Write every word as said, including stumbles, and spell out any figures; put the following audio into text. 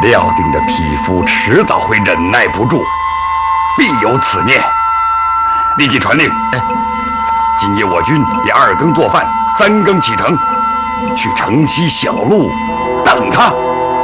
料定的匹夫迟早会忍耐不住，必有此念。立即传令， 哎， 今夜我军以二更做饭，三更启程，去城西小路等他。